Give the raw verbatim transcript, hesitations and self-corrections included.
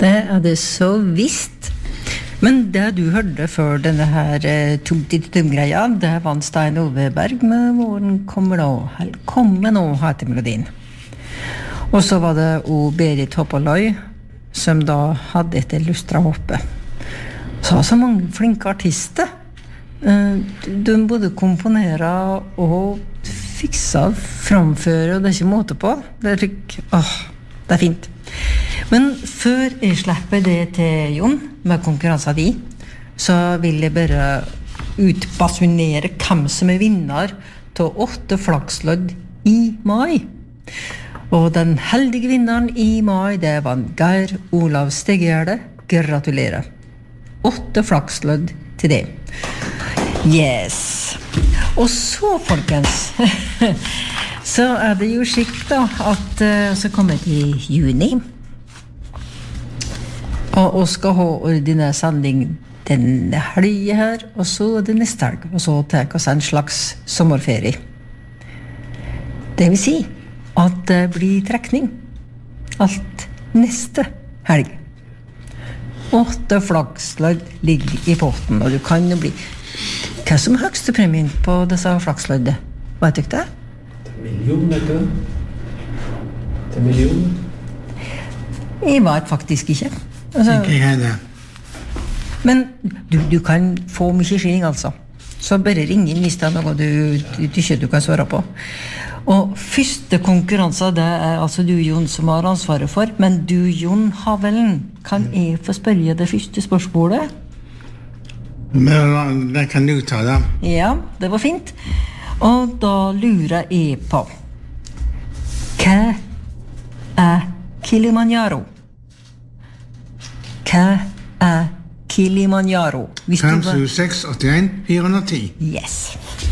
Det er det så visst. Men det du hørte før denne her tum-tit-tum-greia, det var en Stein Ove Berg med Våren kommer nå, eller kommer nå, heter melodien. Og så var det o Berit Hoppaløy, som da hadde etter lustra hoppe. Så var så mange flinke artister. De både komponere og fiksa, framføre, og det er ikke måte på. Det er, åh, det er fint. Men før jeg slipper det til Jon, med konkurransen di, så vil jeg bare utbasunere hvem som er vinner til åtte flakslodd i mai. Og den heldige vinneren i mai, det var Geir Olav Stegjerde. Gratulerer. Åtte flakslodd til det. Yes. Og så, folkens, så er det jo skikt da, at uh, så kommer det i juni, og vi skal ha ordinær sending denne helgen her, og så det neste helg, og så tar vi oss en slags sommerferie. Det vil si at det blir trekning alt neste helg. Åtte flakslodd ligger i potten, og du kan jo bli... Hva som er høgste premien på disse flaksloddet? Vet du ikke det? Det er million, vet du. Det er million. Jeg vet faktisk ikke. Altså, ikke jeg det. Men du, du kan få mye skilling, altså. Så bare ring inn hvis det er noe du, du, du ikke du kan svare på. Og første konkurranse, det er altså du, Jon, som har ansvaret for. Men du, Jon Havelen, kan jeg få spørre det første spørsmålet? Men det kan du ta da. Ja, det var fint. Og da lurer jeg på, hva er Kilimanjaro? Hva er Kilimanjaro? fem sju seks åtte en fire ti. Yes.